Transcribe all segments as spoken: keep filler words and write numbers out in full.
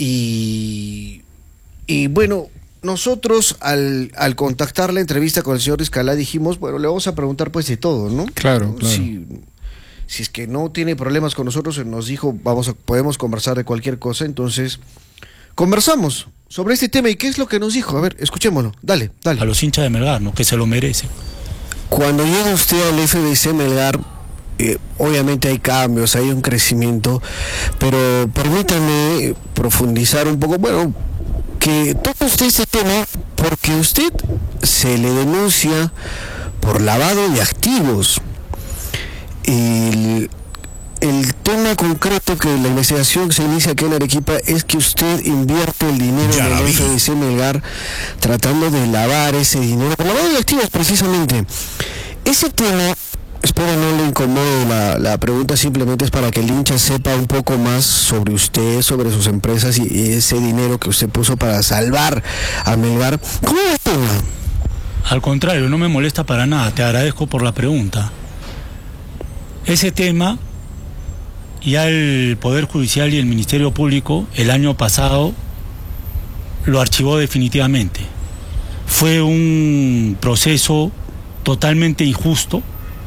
Y, y bueno, nosotros al, al contactar la entrevista con el señor Escalá dijimos, bueno, le vamos a preguntar pues de todo, ¿no? Claro, claro. Si, si es que no tiene problemas con nosotros, nos dijo, vamos a, podemos conversar de cualquier cosa, entonces conversamos sobre este tema. ¿Y qué es lo que nos dijo? A ver, escuchémoslo, dale, dale. A los hinchas de Melgar, ¿no? Que se lo merecen. Cuando llega usted al F B C Melgar, eh, obviamente hay cambios, hay un crecimiento, pero permítame profundizar un poco, bueno, que toca usted este tema porque usted se le denuncia por lavado de activos. El, el tema concreto que la investigación que se inicia aquí en Arequipa es que usted invierte el dinero en el F B C Melgar tratando de lavar ese dinero, por lavado de activos precisamente. Ese tema, espero no le incomode la, la pregunta, simplemente es para que el hincha sepa un poco más sobre usted, sobre sus empresas y, y ese dinero que usted puso para salvar a Melgar. ¿Cómo va el tema? Al contrario, no me molesta para nada, te agradezco por la pregunta. Ese tema, ya el Poder Judicial y el Ministerio Público el año pasado lo archivó definitivamente. Fue un proceso totalmente injusto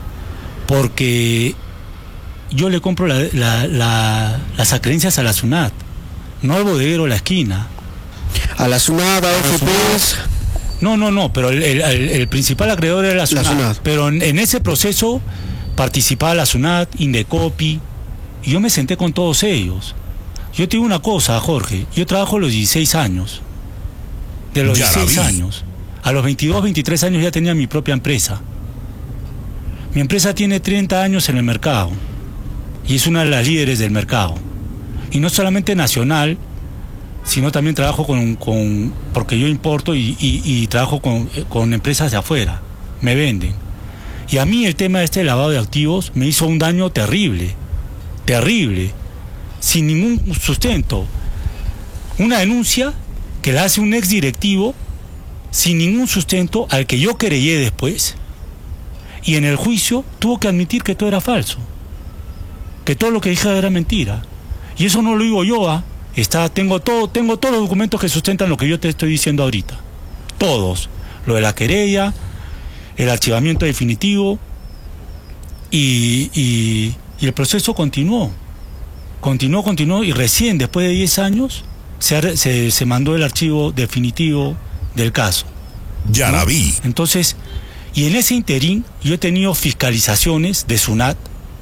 porque yo le compro la, la, la, las acreencias a la SUNAT, no al bodeguero La Esquina. ¿A la SUNAT, a F P S? No, no, no, pero el, el, el principal acreedor era la SUNAT. La SUNAT. Pero en, en ese proceso participaba la SUNAT, Indecopi, y yo me senté con todos ellos. Yo te digo una cosa, Jorge, yo trabajo a los dieciséis años. De los dieciséis años. A los veintidós, veintitrés años ya tenía mi propia empresa. Mi empresa tiene treinta años en el mercado y es una de las líderes del mercado. Y no solamente nacional, sino también trabajo con, con porque yo importo y, y, y trabajo con, con empresas de afuera, me venden. Y a mí el tema de este lavado de activos me hizo un daño terrible, terrible, sin ningún sustento. Una denuncia que la hace un ex directivo sin ningún sustento al que yo querellé después. Y en el juicio tuvo que admitir que todo era falso, que todo lo que dije era mentira. Y eso no lo digo yo, ¿ah? Está, tengo, todo, tengo todos los documentos que sustentan lo que yo te estoy diciendo ahorita. Todos. Lo de la querella, el archivamiento definitivo y, y, y el proceso continuó. Continuó, continuó y recién, después de diez años, se, se, se mandó el archivo definitivo del caso. Ya ¿no? La vi. Entonces, y en ese interín yo he tenido fiscalizaciones de SUNAT,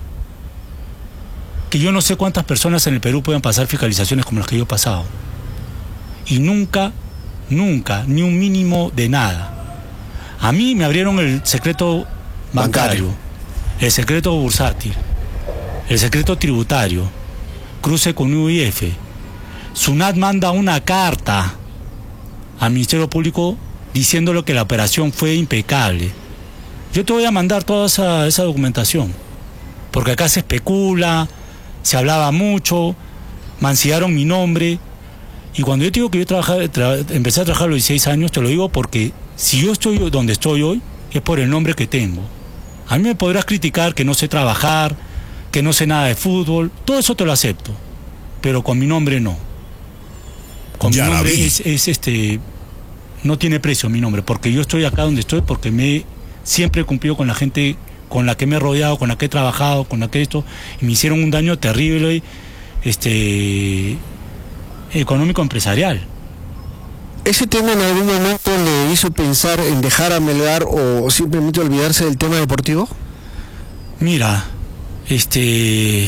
que yo no sé cuántas personas en el Perú pueden pasar fiscalizaciones como las que yo he pasado. Y nunca, nunca, ni un mínimo de nada. A mí me abrieron el secreto bancario, bancario. el secreto bursátil, el secreto tributario, cruce con U I F. SUNAT manda una carta al Ministerio Público diciéndole que la operación fue impecable. Yo te voy a mandar toda esa, esa documentación, porque acá se especula, se hablaba mucho, mancillaron mi nombre, y cuando yo te digo que yo trabajé, tra, empecé a trabajar a los dieciséis años, te lo digo porque si yo estoy donde estoy hoy, es por el nombre que tengo. A mí me podrás criticar que no sé trabajar, que no sé nada de fútbol, todo eso te lo acepto, pero con mi nombre no. Con ya mi nombre es, es este... no tiene precio mi nombre, porque yo estoy acá donde estoy, porque me siempre he cumplido con la gente con la que me he rodeado, con la que he trabajado, con la que esto, y me hicieron un daño terrible, este, económico empresarial. ¿Ese tema en algún momento le hizo pensar en dejar a Melgar o simplemente olvidarse del tema deportivo? Mira, este,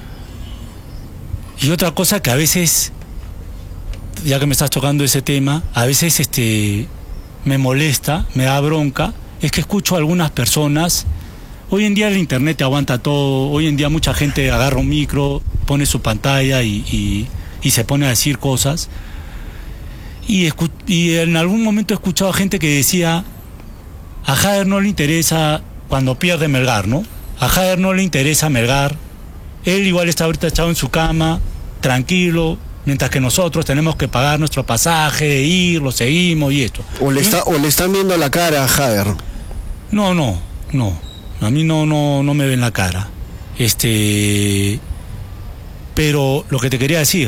y otra cosa que a veces, ya que me estás tocando ese tema, a veces este me molesta, me da bronca, es que escucho a algunas personas. Hoy en día el internet te aguanta todo, hoy en día mucha gente agarra un micro, pone su pantalla y, y, y se pone a decir cosas. Y, y en algún momento he escuchado a gente que decía, a Jader no le interesa cuando pierde Melgar, ¿no? A Jader no le interesa Melgar, él igual está ahorita echado en su cama, tranquilo, mientras que nosotros tenemos que pagar nuestro pasaje, de ir, lo seguimos y esto. ¿O le, está, o le están viendo la cara a Jader? No, no, no. A mí no, no, no me ven la cara. Este, pero lo que te quería decir,